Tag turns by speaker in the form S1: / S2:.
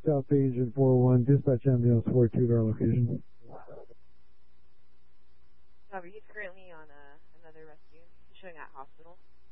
S1: South Page at 401. Dispatch ambulance 42 to our location.
S2: He's currently on another rescue. He's showing at hospital.